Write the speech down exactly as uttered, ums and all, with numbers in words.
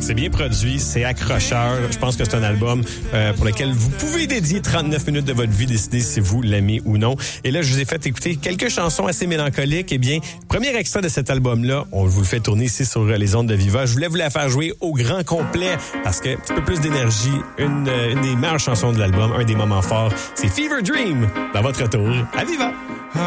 C'est bien produit, c'est accrocheur. Je pense que c'est un album euh, pour lequel vous pouvez dédier trente-neuf minutes de votre vie, décider si vous l'aimez ou non. Et là, je vous ai fait écouter quelques chansons assez mélancoliques. Eh bien, premier extrait de cet album-là, on vous le fait tourner ici sur les ondes de Viva. Je voulais vous la faire jouer au grand complet parce que un petit peu plus d'énergie, une, une des meilleures chansons de l'album, un des moments forts, c'est Fever Dream dans votre tour à Viva.